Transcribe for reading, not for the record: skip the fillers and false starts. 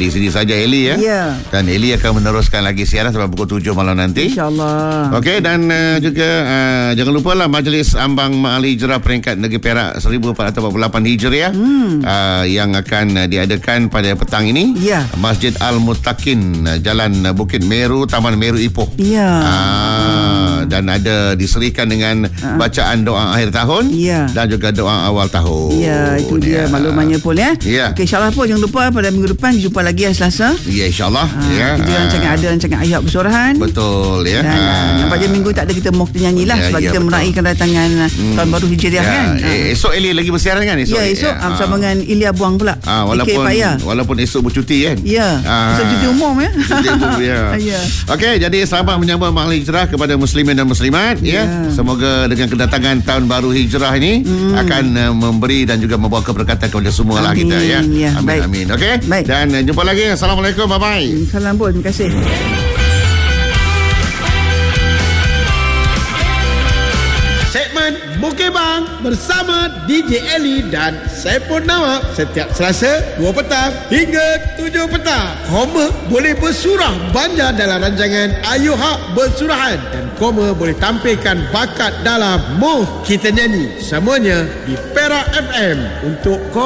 di sini saja Eli ya. Ya. Dan Eli akan meneruskan lagi siaran sampai pukul 7 malam nanti. InsyaAllah. Okey, dan juga jangan lupalah Majlis Ambang Mahli Hijrah peringkat Negeri Perak 1448 Hijriah yang akan diadakan pada petang ini. Ya. Masjid Al-Muttaqin, Jalan Bukit Meru, Taman Meru Ipoh. Ya. Dan ada diserikan dengan bacaan doa akhir tahun dan juga doa awal tahun. Ya, itu dia maklumannya pun ya. Okey, insyaAllah pun jangan lupa pada minggu depan jumpa lagi hari Selasa. Ya, insyaAllah. Kita rancangan ayat bersurahan. Betul ya. Dan nampaknya minggu tak ada kita mau kita nyanyi lah sebab kita meraihkan datangan tahun baru Hijriah kan. Esok Eli lagi bersiaran kan esok? Ya, esok bersama dengan Ilya Buang pula. Walaupun esok bercuti kan. Ya. Esok cuti umum ya. Cuti umum ya. Okey, jadi selamat menyambut Mahli Hijrah kepada muslimin dan muslimat ya. Semoga dengan kedatangan tahun baru Hijrah ini akan memberi dan juga membawa keberkatan kepada semua lah kita ya. Amin. Amin. Okey. Dan jumpa lagi. Assalamualaikum. Bye bye. Salam pun. Terima kasih. Segmen Bukibang bersama DJ Eli dan Saiful Nawab setiap Selasa 2 petang hingga 7 petang. Koma boleh bersurah banja dalam rancangan Ayu Hak Bersurahan dan Koma boleh tampilkan bakat dalam Moh Kita Nyanyi. Semuanya di Perak FM untuk